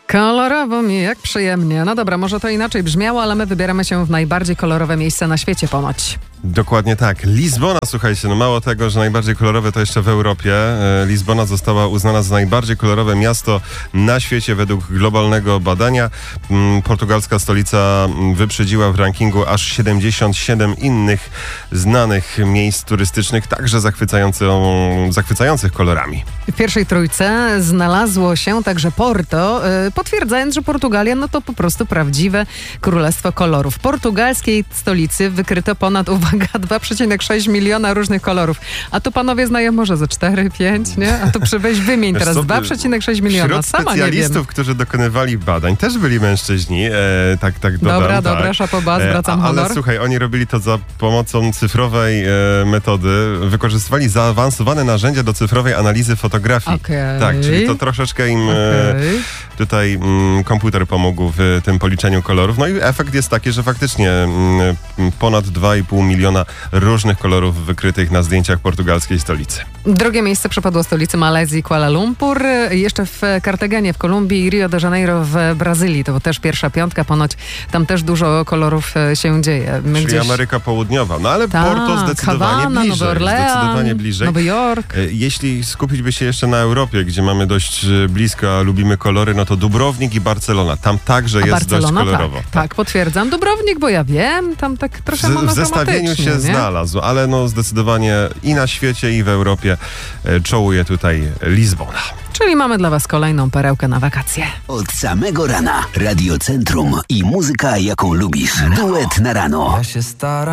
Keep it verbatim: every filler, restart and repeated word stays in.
Kolorowo mi, jak przyjemnie. No dobra, może to inaczej brzmiało, ale my wybieramy się w najbardziej kolorowe miejsce na świecie ponoć. Dokładnie tak. Lizbona, słuchajcie, no mało tego, że najbardziej kolorowe to jeszcze w Europie. Lizbona została uznana za najbardziej kolorowe miasto na świecie według globalnego badania. Portugalska stolica wyprzedziła w rankingu aż siedemdziesiąt siedem innych znanych miejsc turystycznych, także zachwycających kolorami. W pierwszej trójce znalazło się także Porto, potwierdzając, że Portugalia no to po prostu prawdziwe królestwo kolorów. W portugalskiej stolicy wykryto ponad, uwaga, dwa przecinek sześć miliona różnych kolorów. A tu panowie znają może ze cztery, pięć, nie? A tu weź wymień teraz dwa przecinek sześć miliona. Wśród Sama specjalistów, nie wiem. którzy dokonywali badań, też byli mężczyźni. E, tak, tak dodam. Dobra, tak. dobra, szapoba, zwracam e, honor. Ale słuchaj, oni robili to za pomocą cyfrowej e, metody. Wykorzystywali zaawansowane narzędzia do cyfrowej analizy fotografii. Okay. Tak, czyli to troszeczkę im okay. e, tutaj mm, komputer pomógł w tym policzeniu kolorów. No i efekt jest taki, że faktycznie mm, ponad dwa i pół miliona różnych kolorów wykrytych na zdjęciach portugalskiej stolicy. Drugie miejsce przypadło stolicy Malezji, Kuala Lumpur. Jeszcze w Kartagenie w Kolumbii i Rio de Janeiro w Brazylii. To też pierwsza piątka, ponoć tam też dużo kolorów się dzieje. Czyli Gdzieś... Ameryka Południowa. No ale Ta, Porto zdecydowanie Havana, bliżej. Nowy Orlean, zdecydowanie bliżej. Nowy Jork. Jeśli skupić by się jeszcze na Europie, gdzie mamy dość blisko, a lubimy kolory, no to Dubrovnik i Barcelona. Tam także a jest Barcelona, dość kolorowo. Tak, tak, tak, potwierdzam. Dubrovnik, bo ja wiem, tam tak trochę w, monochromatycznie. W zestawieniu się nie? znalazł, ale no zdecydowanie i na świecie, i w Europie e, czołuje tutaj Lizbona. Czyli mamy dla was kolejną perełkę na wakacje. Od samego rana Radio Centrum i muzyka, jaką lubisz. Duet na rano. Ja się staram.